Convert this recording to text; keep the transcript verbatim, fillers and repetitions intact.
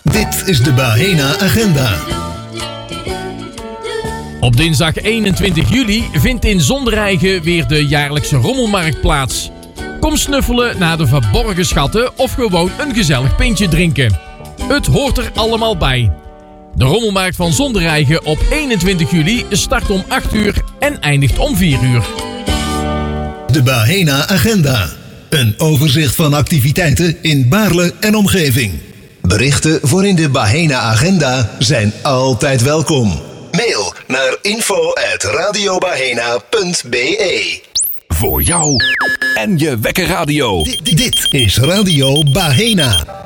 Dit is de Bahena Agenda. Op dinsdag eenentwintig juli vindt in Zondereigen weer de jaarlijkse rommelmarkt plaats. Kom snuffelen naar de verborgen schatten of gewoon een gezellig pintje drinken. Het hoort er allemaal bij. De rommelmarkt van Zondereigen op eenentwintig juli start om acht uur en eindigt om vier uur. De Bahena Agenda. Een overzicht van activiteiten in Baarle en omgeving. Berichten voor in de Bahena Agenda zijn altijd welkom. Mail naar info at radiobahena punt b e. Voor jou en je wekkerradio. Dit, dit is Radio Bahena.